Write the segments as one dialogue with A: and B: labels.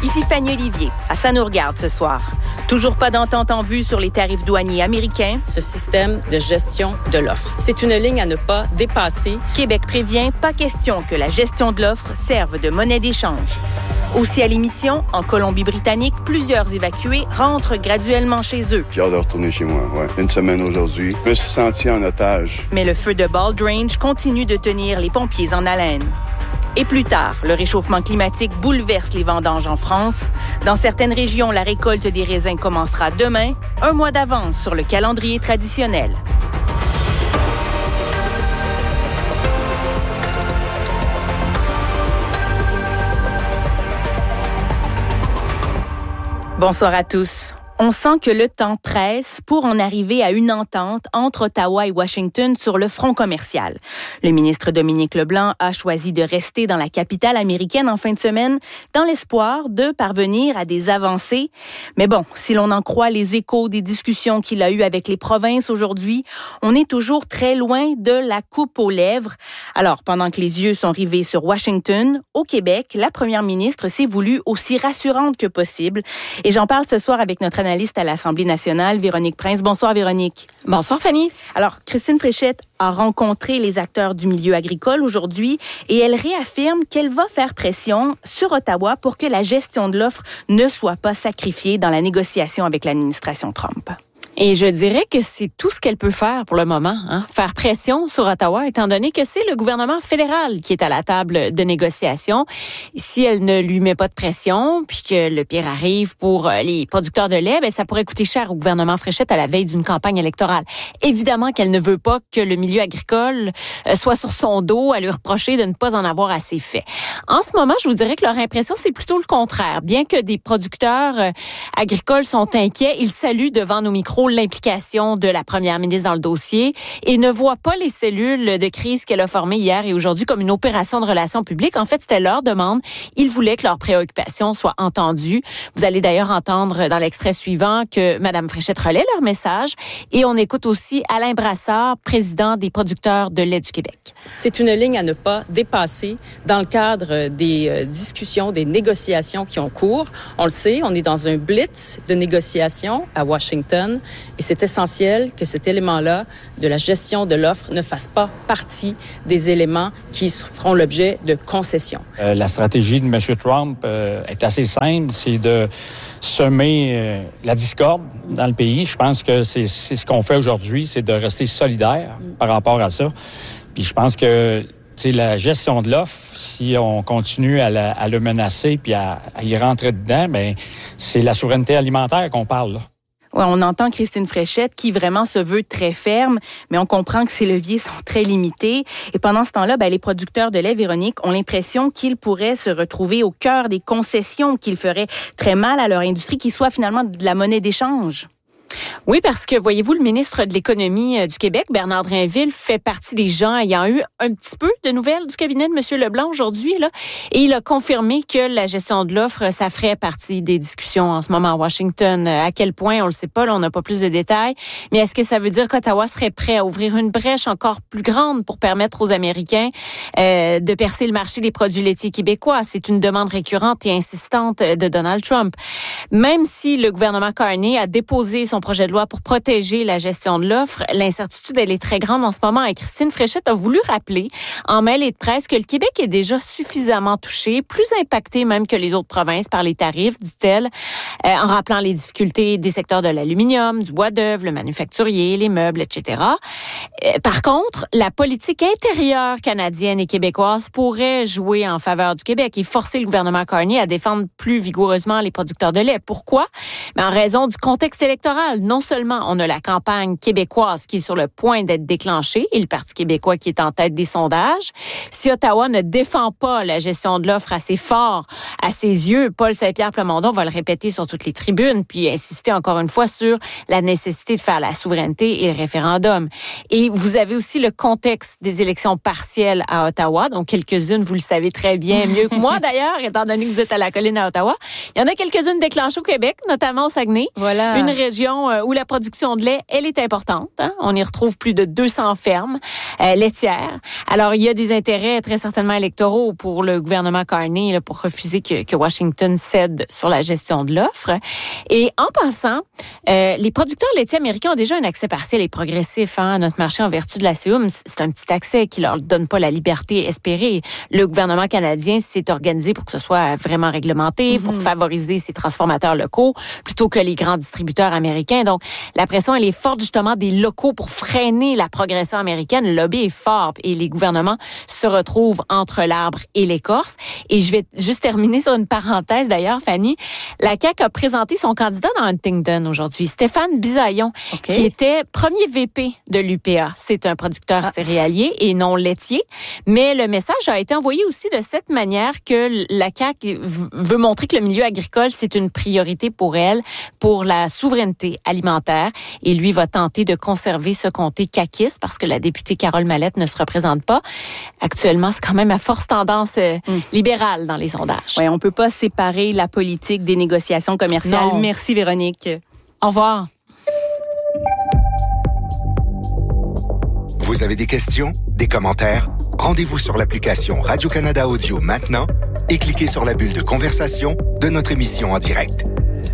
A: Ici Fanny Olivier. Ça nous regarde ce soir. Toujours pas d'entente en vue sur les tarifs douaniers américains.
B: Ce système de gestion de l'offre, c'est une ligne à ne pas dépasser.
A: Québec prévient, pas question que la gestion de l'offre serve de monnaie d'échange. Aussi à l'émission, en Colombie-Britannique, plusieurs évacués rentrent graduellement chez eux.
C: J'ai hâte de retourner chez moi, Une semaine aujourd'hui. Je me suis senti en otage.
A: Mais le feu de Bald Range continue de tenir les pompiers en haleine. Et plus tard, le réchauffement climatique bouleverse les vendanges en France. Dans certaines régions, la récolte des raisins commencera demain, un mois d'avance sur le calendrier traditionnel. Bonsoir à tous. On sent que le temps presse pour en arriver à une entente entre Ottawa et Washington sur le front commercial. Le ministre Dominique Leblanc a choisi de rester dans la capitale américaine en fin de semaine dans l'espoir de parvenir à des avancées. Mais bon, si l'on en croit les échos des discussions qu'il a eues avec les provinces aujourd'hui, on est toujours très loin de la coupe aux lèvres. Alors, pendant que les yeux sont rivés sur Washington, au Québec, la première ministre s'est voulue aussi rassurante que possible. Et j'en parle ce soir avec notre analyste à l'Assemblée nationale, Véronique Prince. Bonsoir, Véronique.
D: Bonsoir, Fanny.
A: Alors, Christine Fréchette a rencontré les acteurs du milieu agricole aujourd'hui et elle réaffirme qu'elle va faire pression sur Ottawa pour que la gestion de l'offre ne soit pas sacrifiée dans la négociation avec l'administration Trump.
D: Et je dirais que c'est tout ce qu'elle peut faire pour le moment, faire pression sur Ottawa, étant donné que c'est le gouvernement fédéral qui est à la table de négociation. Si elle ne lui met pas de pression, puis que le pire arrive pour les producteurs de lait, ça pourrait coûter cher au gouvernement Fréchette à la veille d'une campagne électorale. Évidemment qu'elle ne veut pas que le milieu agricole soit sur son dos à lui reprocher de ne pas en avoir assez fait. En ce moment, je vous dirais que leur impression, c'est plutôt le contraire. Bien que des producteurs agricoles sont inquiets, ils saluent devant nos micros l'implication de la première ministre dans le dossier et ne voient pas les cellules de crise qu'elle a formées hier et aujourd'hui comme une opération de relations publiques. En fait, c'était leur demande. Ils voulaient que leurs préoccupations soient entendues. Vous allez d'ailleurs entendre dans l'extrait suivant que Mme Fréchette relaie leur message. Et on écoute aussi Alain Brassard, président des producteurs de lait du Québec.
B: C'est une ligne à ne pas dépasser dans le cadre des discussions, des négociations qui ont cours. On le sait, on est dans un blitz de négociations à Washington. Et c'est essentiel que cet élément-là de la gestion de l'offre ne fasse pas partie des éléments qui feront l'objet de concessions.
E: La stratégie de M. Trump est assez simple, c'est de semer la discorde dans le pays. Je pense que c'est ce qu'on fait aujourd'hui, c'est de rester solidaire par rapport à ça. Puis je pense que la gestion de l'offre, si on continue à le menacer puis à y rentrer dedans, c'est la souveraineté alimentaire qu'on parle, là.
A: Ouais, on entend Christine Fréchette qui vraiment se veut très ferme, mais on comprend que ses leviers sont très limités. Et pendant ce temps-là, les producteurs de lait, Véronique, ont l'impression qu'ils pourraient se retrouver au cœur des concessions, qu'ils feraient très mal à leur industrie, qui soit finalement de la monnaie d'échange.
D: Oui, parce que, voyez-vous, le ministre de l'Économie du Québec, Bernard Drinville, fait partie des gens ayant eu un petit peu de nouvelles du cabinet de M. Leblanc aujourd'hui, et il a confirmé que la gestion de l'offre, ça ferait partie des discussions en ce moment à Washington. À quel point, on le sait pas, là, on n'a pas plus de détails, mais est-ce que ça veut dire qu'Ottawa serait prêt à ouvrir une brèche encore plus grande pour permettre aux Américains de percer le marché des produits laitiers québécois? C'est une demande récurrente et insistante de Donald Trump. Même si le gouvernement Carney a déposé son projet de loi pour protéger la gestion de l'offre, l'incertitude, elle est très grande en ce moment. Et Christine Fréchette a voulu rappeler en mêlée de presse que le Québec est déjà suffisamment touché, plus impacté même que les autres provinces par les tarifs, dit-elle, en rappelant les difficultés des secteurs de l'aluminium, du bois d'œuvre, le manufacturier, les meubles, etc. Par contre, la politique intérieure canadienne et québécoise pourrait jouer en faveur du Québec et forcer le gouvernement Carney à défendre plus vigoureusement les producteurs de lait. Pourquoi? En raison du contexte électoral. Non seulement on a la campagne québécoise qui est sur le point d'être déclenchée et le Parti québécois qui est en tête des sondages. Si Ottawa ne défend pas la gestion de l'offre assez fort à ses yeux, Paul Saint-Pierre Plamondon va le répéter sur toutes les tribunes puis insister encore une fois sur la nécessité de faire la souveraineté et le référendum. Et vous avez aussi le contexte des élections partielles à Ottawa, donc quelques-unes, vous le savez très bien, mieux que moi d'ailleurs, étant donné que vous êtes à la colline à Ottawa. Il y en a quelques-unes déclenchées au Québec, notamment au Saguenay.
A: Voilà.
D: Une région région où la production de lait, elle est importante. Hein? On y retrouve plus de 200 fermes laitières. Alors, il y a des intérêts très certainement électoraux pour le gouvernement Carney là, pour refuser que Washington cède sur la gestion de l'offre. Et en passant, les producteurs laitiers américains ont déjà un accès partiel et progressif à notre marché en vertu de la CEUM. C'est un petit accès qui leur donne pas la liberté espérée. Le gouvernement canadien s'est organisé pour que ce soit vraiment réglementé, pour favoriser ses transformateurs locaux plutôt que les grands distributeurs américains. Donc, la pression, elle est forte justement des locaux pour freiner la progression américaine. Le lobby est fort et les gouvernements se retrouvent entre l'arbre et l'écorce. Et je vais juste terminer sur une parenthèse d'ailleurs, Fanny. La CAQ a présenté son candidat dans Huntington aujourd'hui, Stéphane Bisaillon, qui était premier VP de l'UPA. C'est un producteur céréalier et non laitier. Mais le message a été envoyé aussi de cette manière que la CAQ veut montrer que le milieu agricole, c'est une priorité pour elle, pour la souveraineté alimentaire. Et lui va tenter de conserver ce comté caquiste parce que la députée Carole Mallette ne se représente pas. Actuellement, c'est quand même à force tendance libérale dans les sondages.
A: Oui, on peut pas séparer la politique des négociations commerciales.
D: Non.
A: Merci, Véronique.
D: Au revoir.
F: Vous avez des questions, des commentaires? Rendez-vous sur l'application Radio-Canada Audio maintenant et cliquez sur la bulle de conversation de notre émission en direct.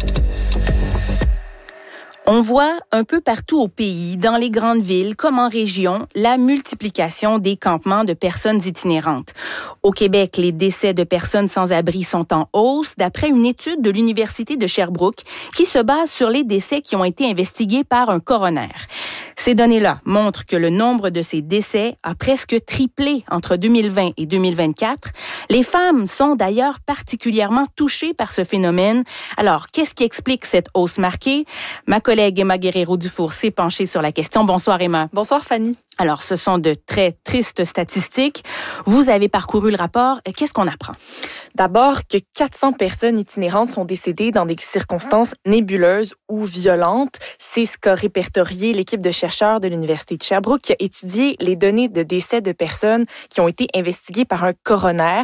A: On voit un peu partout au pays, dans les grandes villes comme en région, la multiplication des campements de personnes itinérantes. Au Québec, les décès de personnes sans abri sont en hausse, d'après une étude de l'Université de Sherbrooke qui se base sur les décès qui ont été investigués par un coroner. Ces données-là montrent que le nombre de ces décès a presque triplé entre 2020 et 2024. Les femmes sont d'ailleurs particulièrement touchées par ce phénomène. Alors, qu'est-ce qui explique cette hausse marquée? Ma collègue Emma Guerrero-Dufour s'est penchée sur la question. Bonsoir Emma.
G: Bonsoir Fanny.
A: Alors, ce sont de très tristes statistiques. Vous avez parcouru le rapport. Qu'est-ce qu'on apprend?
G: D'abord, que 400 personnes itinérantes sont décédées dans des circonstances nébuleuses ou violentes. C'est ce qu'a répertorié l'équipe de chercheurs de l'Université de Sherbrooke qui a étudié les données de décès de personnes qui ont été investiguées par un coroner,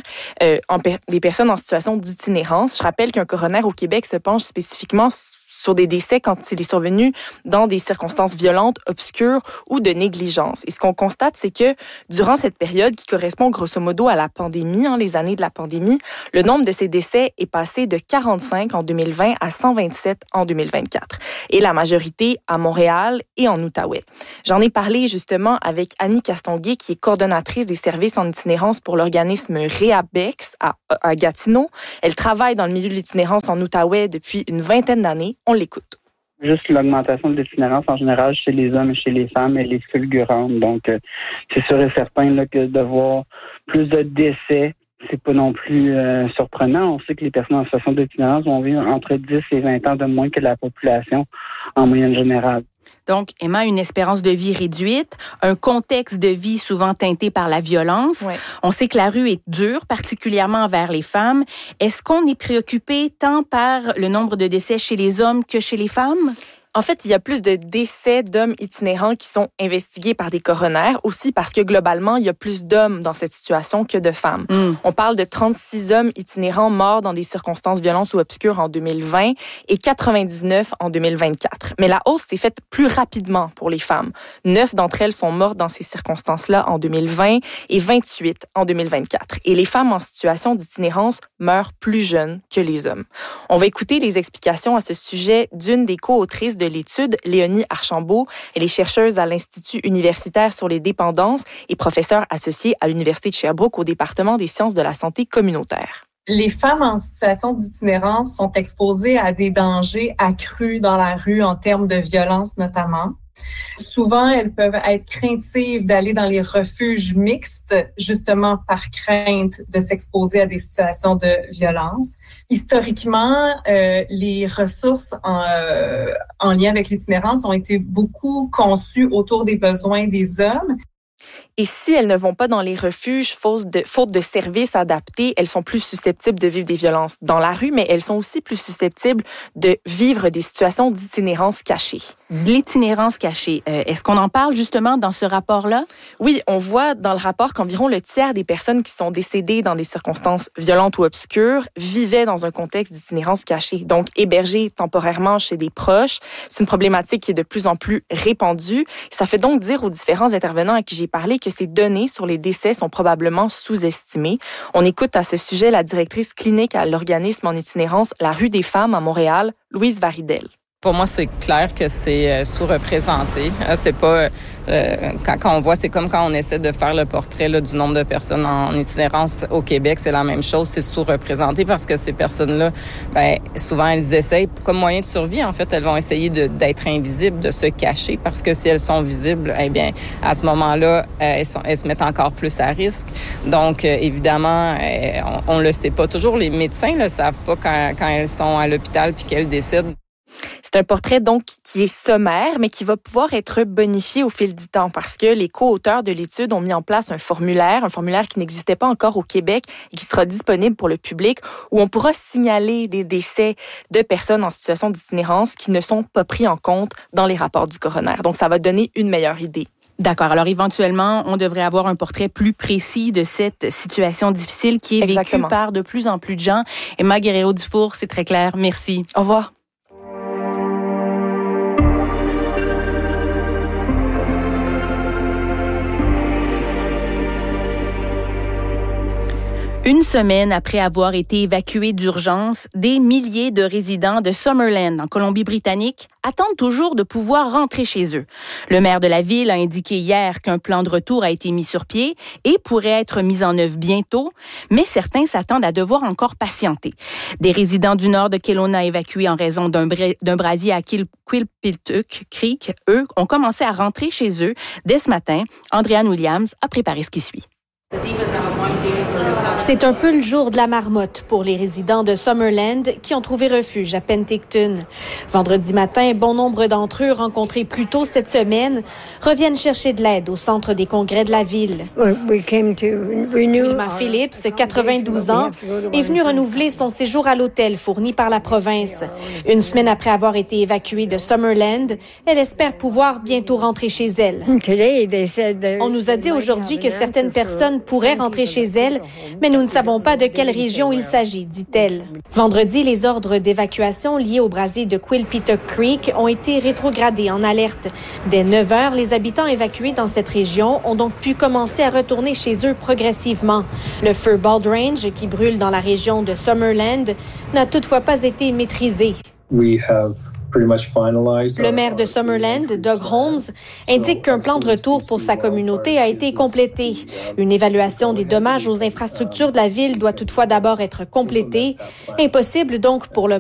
G: des personnes en situation d'itinérance. Je rappelle qu'un coroner au Québec se penche spécifiquement sur des décès quand il est survenu dans des circonstances violentes, obscures ou de négligence. Et ce qu'on constate, c'est que durant cette période qui correspond grosso modo à la pandémie, les années de la pandémie, le nombre de ces décès est passé de 45 en 2020 à 127 en 2024. Et la majorité à Montréal et en Outaouais. J'en ai parlé justement avec Annie Castonguay, qui est coordonnatrice des services en itinérance pour l'organisme Réabex à Gatineau. Elle travaille dans le milieu de l'itinérance en Outaouais depuis une vingtaine d'années. On l'écoute.
H: Juste l'augmentation de l'itinérance en général chez les hommes et chez les femmes, elle est fulgurante. Donc, c'est sûr et certain là, que de voir plus de décès, c'est pas non plus surprenant. On sait que les personnes en situation d'itinérance vont vivre entre 10 et 20 ans de moins que la population en moyenne générale.
A: Donc, Emma, une espérance de vie réduite, un contexte de vie souvent teinté par la violence.
G: Ouais.
A: On sait que la rue est dure, particulièrement envers les femmes. Est-ce qu'on est préoccupé tant par le nombre de décès chez les hommes que chez les femmes?
G: En fait, il y a plus de décès d'hommes itinérants qui sont investigués par des coroners, aussi parce que globalement, il y a plus d'hommes dans cette situation que de femmes. On parle de 36 hommes itinérants morts dans des circonstances violentes ou obscures en 2020 et 99 en 2024. Mais la hausse s'est faite plus rapidement pour les femmes. 9 d'entre elles sont mortes dans ces circonstances-là en 2020 et 28 en 2024. Et les femmes en situation d'itinérance meurent plus jeunes que les hommes. On va écouter les explications à ce sujet d'une des co-autrices de l'étude, Léonie Archambault. Elle est chercheuse à l'Institut universitaire sur les dépendances et professeure associée à l'Université de Sherbrooke au département des sciences de la santé communautaire.
I: Les femmes en situation d'itinérance sont exposées à des dangers accrus dans la rue en termes de violence notamment. Souvent, elles peuvent être craintives d'aller dans les refuges mixtes, justement par crainte de s'exposer à des situations de violence. Historiquement, les ressources en lien avec l'itinérance ont été beaucoup conçues autour des besoins des hommes.
G: Et si elles ne vont pas dans les refuges, faute de services adaptés, elles sont plus susceptibles de vivre des violences dans la rue, mais elles sont aussi plus susceptibles de vivre des situations d'itinérance cachée.
A: L'itinérance cachée, est-ce qu'on en parle justement dans ce rapport-là?
G: Oui, on voit dans le rapport qu'environ le tiers des personnes qui sont décédées dans des circonstances violentes ou obscures vivaient dans un contexte d'itinérance cachée. Donc, hébergées temporairement chez des proches, c'est une problématique qui est de plus en plus répandue. Ça fait donc dire aux différents intervenants à qui j'ai parlé que ces données sur les décès sont probablement sous-estimées. On écoute à ce sujet la directrice clinique à l'organisme en itinérance La Rue des Femmes à Montréal, Louise Varidel.
B: Pour moi, c'est clair que c'est sous-représenté. C'est pas quand on voit, c'est comme quand on essaie de faire le portrait là, du nombre de personnes en itinérance au Québec, c'est la même chose, c'est sous-représenté parce que ces personnes-là, souvent elles essayent comme moyen de survie. En fait, elles vont essayer d'être invisibles, de se cacher parce que si elles sont visibles, eh bien, à ce moment-là, elles se mettent encore plus à risque. Donc, évidemment, on le sait pas toujours. Les médecins le savent pas quand elles sont à l'hôpital puis qu'elles décident.
G: C'est un portrait donc qui est sommaire, mais qui va pouvoir être bonifié au fil du temps parce que les co-auteurs de l'étude ont mis en place un formulaire qui n'existait pas encore au Québec et qui sera disponible pour le public où on pourra signaler des décès de personnes en situation d'itinérance qui ne sont pas pris en compte dans les rapports du coroner. Donc, ça va donner une meilleure idée.
A: D'accord. Alors, éventuellement, on devrait avoir un portrait plus précis de cette situation difficile qui est vécue par de plus en plus de gens. Emma Guerrero-Dufour, c'est très clair. Merci.
G: Au revoir.
A: Une semaine après avoir été évacués d'urgence, des milliers de résidents de Summerland, en Colombie-Britannique, attendent toujours de pouvoir rentrer chez eux. Le maire de la ville a indiqué hier qu'un plan de retour a été mis sur pied et pourrait être mis en œuvre bientôt, mais certains s'attendent à devoir encore patienter. Des résidents du nord de Kelowna évacués en raison d'un brasier à Quilpiltuck Creek, eux, ont commencé à rentrer chez eux dès ce matin. Andréane Williams a préparé ce qui suit.
J: C'est un peu le jour de la marmotte pour les résidents de Summerland qui ont trouvé refuge à Penticton. Vendredi matin, bon nombre d'entre eux, rencontrés plus tôt cette semaine, reviennent chercher de l'aide au centre des congrès de la ville. Wilma Phillips, 92 ans, est venue renouveler son séjour à l'hôtel fourni par la province. Une semaine après avoir été évacuée de Summerland, elle espère pouvoir bientôt rentrer chez elle. On nous a dit aujourd'hui que certaines personnes pourraient rentrer chez elles, mais nous ne savons pas de quelle région il s'agit, dit-elle. Vendredi, les ordres d'évacuation liés au brasier de Quilpiltuck Creek ont été rétrogradés en alerte. Dès 9 heures, les habitants évacués dans cette région ont donc pu commencer à retourner chez eux progressivement. Le feu Baldrainge, qui brûle dans la région de Summerland, n'a toutefois pas été maîtrisé. Le maire de Summerland, Doug Holmes, indique qu'un plan de retour pour sa communauté a été complété. Une évaluation des dommages aux infrastructures de la ville doit toutefois d'abord être complétée. Impossible donc pour le